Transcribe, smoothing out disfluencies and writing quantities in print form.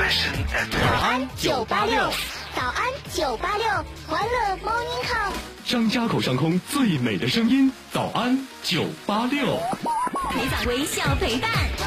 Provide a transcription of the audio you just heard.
早安986，早安986，欢乐 Morning Call。 张家口上空最美的声音，早安986。 陪早微笑陪伴。